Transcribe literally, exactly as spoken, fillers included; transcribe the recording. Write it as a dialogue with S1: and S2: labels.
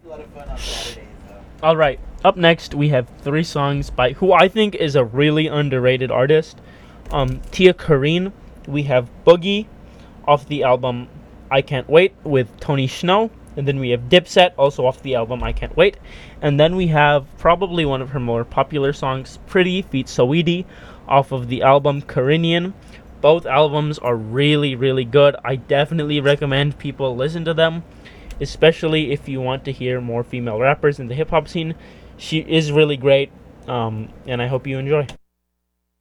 S1: A lot of fun on Saturdays, though.
S2: All right. Up next, we have three songs by who I think is a really underrated artist. Um, Tia Kareen. We have Boogie off the album I Can't Wait with Tony Snow. And then we have Dipset, also off the album I Can't Wait. And then we have probably one of her more popular songs, Pretty feat. Saweetie, off of the album Carinian. Both albums are really, really good. I definitely recommend people listen to them, especially if you want to hear more female rappers in the hip hop scene. She is really great, um, and I hope you enjoy.